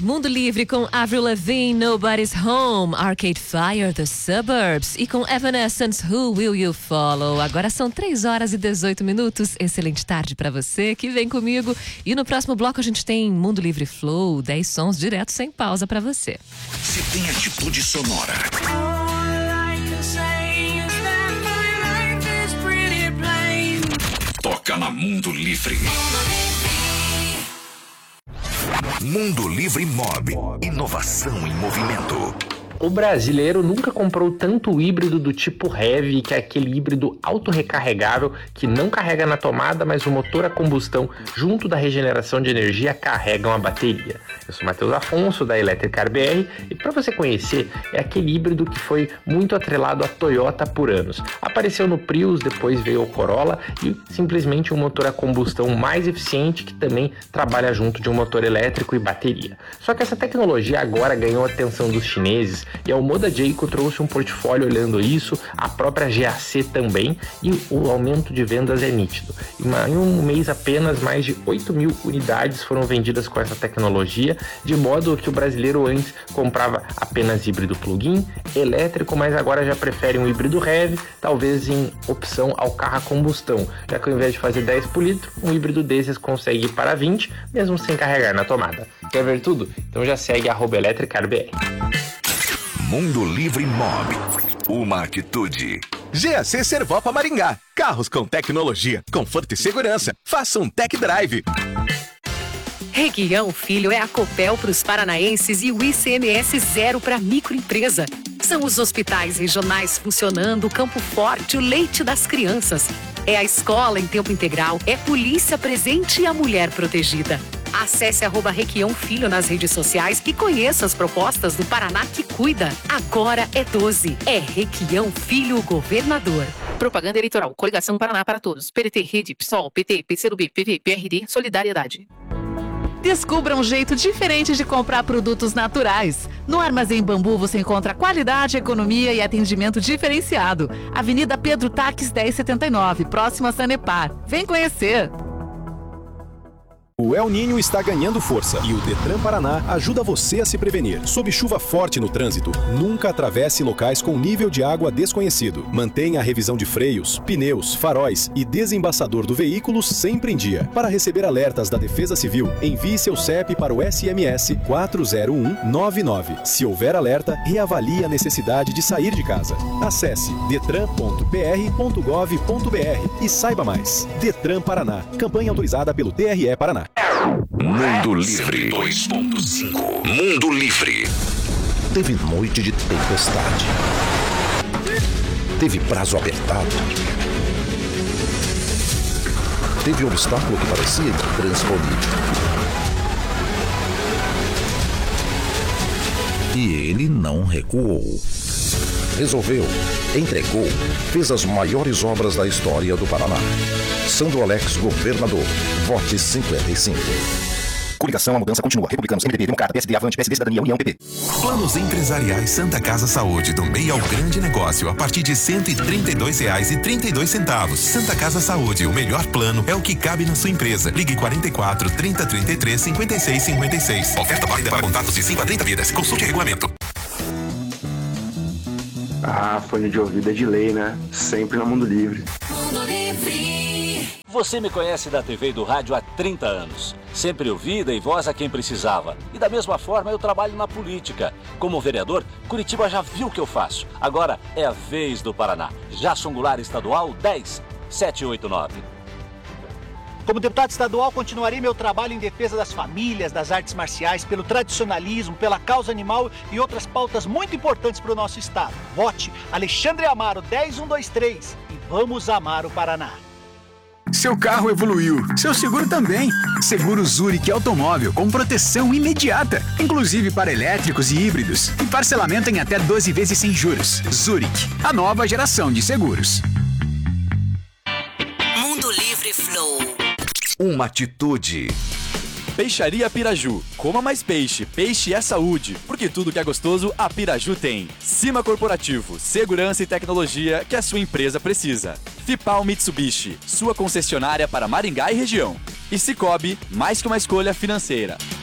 Mundo Livre com Avril Lavigne, Nobody's Home, Arcade Fire, The Suburbs e com Evanescence, Who Will You Follow? Agora são 3h18. Excelente tarde pra você que vem comigo. E no próximo bloco a gente tem Mundo Livre Flow, 10 sons direto sem pausa pra você. Se tem atitude sonora. Toca na Mundo Livre. Mundo Livre Mob. Inovação em movimento. O brasileiro nunca comprou tanto híbrido do tipo Heavy, que é aquele híbrido autorrecarregável que não carrega na tomada, mas o motor a combustão junto da regeneração de energia carregam a bateria. Eu sou Matheus Afonso, da Electricar BR, e para você conhecer, é aquele híbrido que foi muito atrelado à Toyota por anos. Apareceu no Prius, depois veio o Corolla e simplesmente um motor a combustão mais eficiente que também trabalha junto de um motor elétrico e bateria. Só que essa tecnologia agora ganhou a atenção dos chineses e a Omoda Jayco trouxe um portfólio olhando isso, a própria GAC também, e o aumento de vendas é nítido. Em um mês apenas, mais de 8.000 unidades foram vendidas com essa tecnologia, de modo que o brasileiro antes comprava apenas híbrido plug-in, elétrico, mas agora já prefere um híbrido heavy, talvez em opção ao carro a combustão, já que ao invés de fazer 10 por litro, um híbrido desses consegue ir para 20, mesmo sem carregar na tomada. Quer ver tudo? Então já segue @EletricarBR. Mundo Livre Mob. Uma atitude. GAC Servopa Maringá. Carros com tecnologia, conforto e segurança. Faça um tech drive. Requião Filho é a Copel para os paranaenses e o ICMS zero para microempresa. São os hospitais regionais funcionando, o Campo Forte, o leite das crianças. É a escola em tempo integral, é polícia presente e a mulher protegida. Acesse @Requião Filho nas redes sociais e conheça as propostas do Paraná que cuida. Agora é 12. É Requião Filho, governador. Propaganda eleitoral. Coligação Paraná para Todos. PDT, Rede, PSOL, PT, PCdoB, PV, PRD, Solidariedade. Descubra um jeito diferente de comprar produtos naturais. No Armazém Bambu você encontra qualidade, economia e atendimento diferenciado. Avenida Pedro Taques 1079, próximo a Sanepar. Vem conhecer! O El Niño está ganhando força e o Detran Paraná ajuda você a se prevenir. Sob chuva forte no trânsito, nunca atravesse locais com nível de água desconhecido. Mantenha a revisão de freios, pneus, faróis e desembaçador do veículo sempre em dia. Para receber alertas da Defesa Civil, envie seu CEP para o SMS 40199. Se houver alerta, reavalie a necessidade de sair de casa. Acesse detran.pr.gov.br e saiba mais. Detran Paraná. Campanha autorizada pelo TRE Paraná. Mundo Livre 2.5. Mundo Livre. Teve noite de tempestade. Teve prazo apertado. Teve obstáculo que parecia intransponível. E ele não recuou. Resolveu, entregou, fez as maiores obras da história do Paraná. Sandro Alex, governador. Vote 55. Coligação, a mudança continua. Republicanos, MDB, Democrata, PSD, Avante, PSD, Cidadania, União, PP. Planos empresariais Santa Casa Saúde, do meio ao grande negócio, a partir de R$ 132,32. Santa Casa Saúde, o melhor plano é o que cabe na sua empresa. Ligue 44 30 33 56 56. Oferta válida para contratos de 5 a 30 vidas. Consulte o regulamento. Ah, fone de ouvido é de lei, né? Sempre no Mundo Livre. Mundo Livre. Você me conhece da TV e do rádio há 30 anos. Sempre ouvi e voz a quem precisava. E da mesma forma eu trabalho na política. Como vereador, Curitiba já viu o que eu faço. Agora é a vez do Paraná. Jason Goulart Estadual 10789. Como deputado estadual, continuarei meu trabalho em defesa das famílias, das artes marciais, pelo tradicionalismo, pela causa animal e outras pautas muito importantes para o nosso estado. Vote Alexandre Amaro 10123 e vamos amar o Paraná. Seu carro evoluiu, seu seguro também. Seguro Zurich Automóvel com proteção imediata, inclusive para elétricos e híbridos. E parcelamento em até 12 vezes sem juros. Zurich, a nova geração de seguros. Mundo Livre Flow. Uma atitude. Peixaria Piraju. Coma mais peixe. Peixe é saúde. Porque tudo que é gostoso, a Piraju tem. Cima Corporativo. Segurança e tecnologia que a sua empresa precisa. Fipal Mitsubishi. Sua concessionária para Maringá e região. E Cicobi, mais que uma escolha financeira.